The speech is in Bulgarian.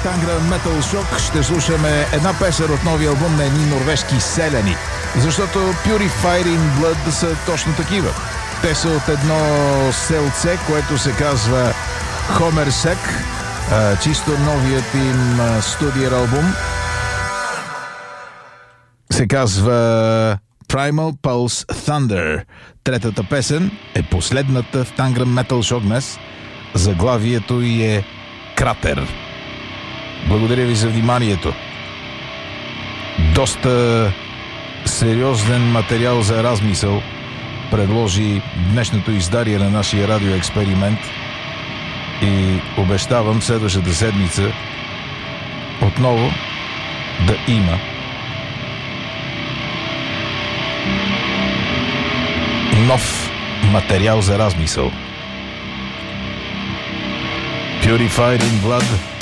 Tangра Metal Shock ще слушаме една песен от новия албум на едни норвежки селяни, защото Purified in Blood са точно такива. Те са от едно селце, което се казва Хомерсек, чисто новият им студиер албум се казва Primal Pulse Thunder. Третата песен е последната в Tangра Metal Shock днес. Заглавието й е Кратер. Благодаря ви за вниманието. Доста сериозен материал за размисъл предложи днешното издание на нашия радиоексперимент и обещавам следващата седмица отново да има нов материал за размисъл. Purified in Blood